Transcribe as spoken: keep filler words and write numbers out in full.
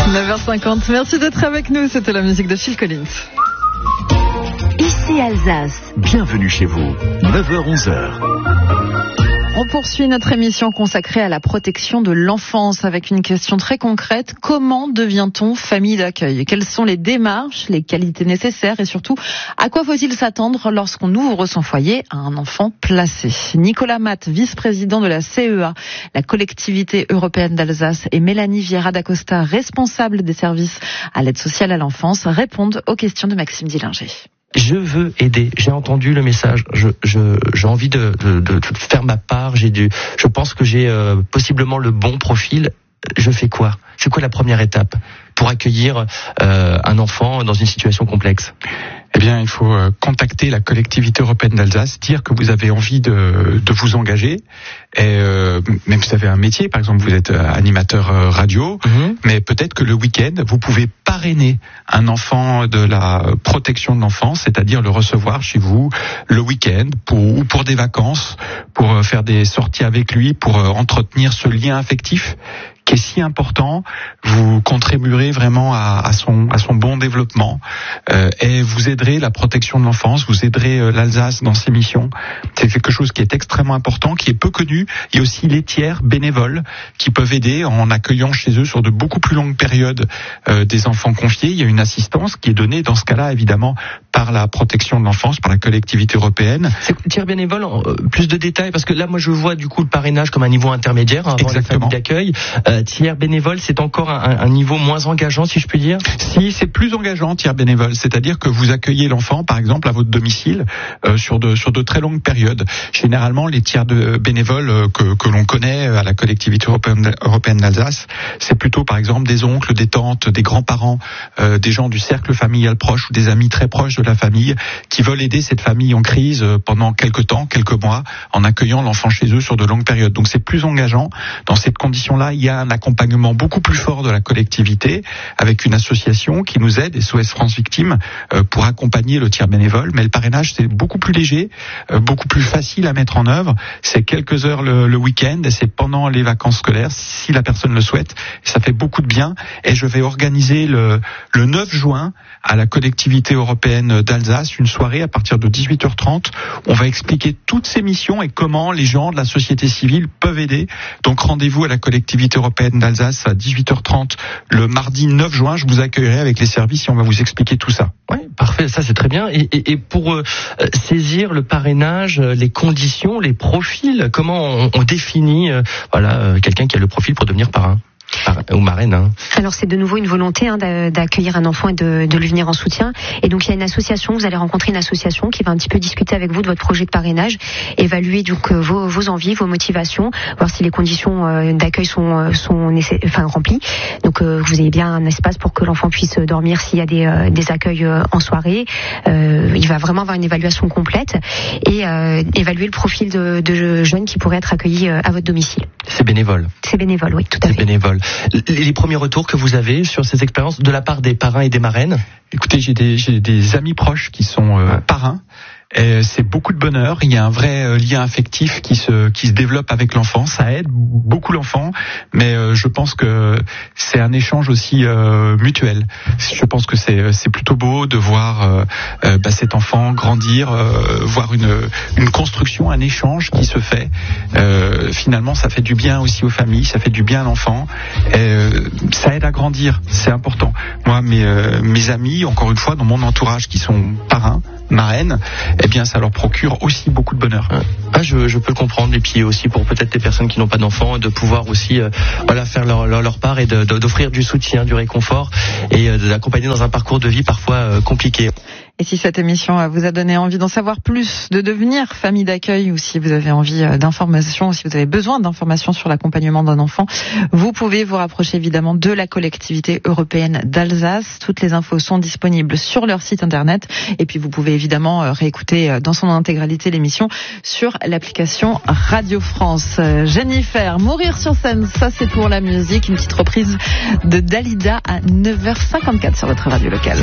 neuf heures cinquante, merci d'être avec nous, c'était la musique de Phil Collins. Ici Alsace. Bienvenue chez vous, neuf heures onze heures. On poursuit notre émission consacrée à la protection de l'enfance avec une question très concrète. Comment devient-on famille d'accueil ? Quelles sont les démarches, les qualités nécessaires et surtout, à quoi faut-il s'attendre lorsqu'on ouvre son foyer à un enfant placé ? Nicolas Matt, vice-président de la C E A, la collectivité européenne d'Alsace, et Mélanie Vieira d'Acosta, responsable des services à l'aide sociale à l'enfance, répondent aux questions de Maxime Dillinger. Je veux aider. J'ai entendu le message. Je, je, j'ai envie de, de, de faire ma part. J'ai du, je pense que j'ai euh, possiblement le bon profil. Je fais quoi ? C'est quoi la première étape pour accueillir euh, un enfant dans une situation complexe ? Eh bien, il faut contacter la collectivité européenne d'Alsace, dire que vous avez envie de, de vous engager. Et euh, même si vous avez un métier, par exemple, vous êtes animateur radio, mmh. mais peut-être que le week-end, vous pouvez parrainer un enfant de la protection de l'enfance, c'est-à-dire le recevoir chez vous le week-end pour, ou pour des vacances, pour faire des sorties avec lui, pour entretenir ce lien affectif qui est si important. Vous contribuerez vraiment à, à son à son bon développement euh, et vous aiderez la protection de l'enfance, vous aiderez euh, l'Alsace dans ses missions. C'est quelque chose qui est extrêmement important, qui est peu connu. Il y a aussi les tiers bénévoles qui peuvent aider en accueillant chez eux sur de beaucoup plus longues périodes euh, des enfants confiés. Il y a une assistance qui est donnée dans ce cas-là évidemment par la protection de l'enfance, par la collectivité européenne. C'est tiers bénévole, euh, plus de détails parce que là moi je vois du coup le parrainage comme un niveau intermédiaire hein, avant Exactement. les familles d'accueil. Euh, tiers bénévole, c'est encore un, un niveau moins engageant, si je puis dire ? Si, c'est plus engageant, tiers bénévole. C'est-à-dire que vous accueillez l'enfant, par exemple, à votre domicile, euh, sur de sur de très longues périodes. Généralement, les tiers de bénévoles euh, que que l'on connaît à la collectivité européenne, européenne d'Alsace, c'est plutôt, par exemple, des oncles, des tantes, des grands-parents, euh, des gens du cercle familial proche ou des amis très proches de la famille qui veulent aider cette famille en crise pendant quelques temps, quelques mois, en accueillant l'enfant chez eux sur de longues périodes. Donc, c'est plus engageant. Dans cette condition-là, il y a un accompagnement beaucoup plus fort de la collectivité avec une association qui nous aide, S O S France Victimes, euh, pour accompagner le tiers bénévole. Mais le parrainage, c'est beaucoup plus léger, euh, beaucoup plus facile à mettre en œuvre. C'est quelques heures le, le week-end et c'est pendant les vacances scolaires, si la personne le souhaite. Ça fait beaucoup de bien. Et je vais organiser le, le neuf juin à la collectivité européenne d'Alsace une soirée à partir de dix-huit heures trente. On va expliquer toutes ces missions et comment les gens de la société civile peuvent aider. Donc rendez-vous à la collectivité européenne d'Alsace à dix-huit heures trente le mardi neuf juin. Je vous accueillerai avec les services et on va vous expliquer tout ça. Oui, parfait, ça c'est très bien. Et, et, et pour euh, saisir le parrainage, les conditions, les profils, comment on, on définit euh, voilà euh, quelqu'un qui a le profil pour devenir parrain ou marraine hein. Alors c'est de nouveau une volonté hein, d'accueillir un enfant et de, de lui venir en soutien. Et donc il y a une association, vous allez rencontrer une association qui va un petit peu discuter avec vous de votre projet de parrainage, évaluer donc vos, vos envies, vos motivations, voir si les conditions euh, d'accueil sont, sont nécess... enfin, remplies. Donc euh, vous avez bien un espace pour que l'enfant puisse dormir s'il y a des, euh, des accueils euh, en soirée. Euh, il va vraiment avoir une évaluation complète et euh, évaluer le profil de, de jeunes qui pourraient être accueillis euh, à votre domicile. C'est bénévole. C'est bénévole, oui, tout à C'est fait. bénévole. Les, les premiers retours que vous avez sur ces expériences de la part des parrains et des marraines ? Écoutez, j'ai des, j'ai des amis proches qui sont euh, parrains. Et c'est beaucoup de bonheur. Il y a un vrai lien affectif qui se qui se développe avec l'enfant. Ça aide beaucoup l'enfant, mais euh, je pense que c'est un échange aussi euh, mutuel. Je pense que c'est c'est plutôt beau de voir euh, euh, bah, cet enfant grandir, euh, voir une une construction, un échange qui se fait. Euh, finalement, ça fait du bien aussi aux familles, ça fait du bien à l'enfant. Et, euh, ça aide à grandir. C'est important. Moi, mes euh, mes amis, encore une fois, dans mon entourage, qui sont parrains, marraines, eh bien ça leur procure aussi beaucoup de bonheur. Ah, je, je peux le comprendre. Et puis aussi pour peut-être les personnes qui n'ont pas d'enfants, de pouvoir aussi euh, voilà faire leur, leur, leur part et de, de, d'offrir du soutien, du réconfort et euh, d'accompagner dans un parcours de vie parfois euh, compliqué. Et si cette émission vous a donné envie d'en savoir plus, de devenir famille d'accueil, ou si vous avez envie d'informations, ou si vous avez besoin d'informations sur l'accompagnement d'un enfant, vous pouvez vous rapprocher évidemment de la collectivité européenne d'Alsace. Toutes les infos sont disponibles sur leur site internet. Et puis vous pouvez évidemment réécouter dans son intégralité l'émission sur l'application Radio France. Jennifer, Mourir sur scène, ça c'est pour la musique. Une petite reprise de Dalida à neuf heures cinquante-quatre sur votre radio locale.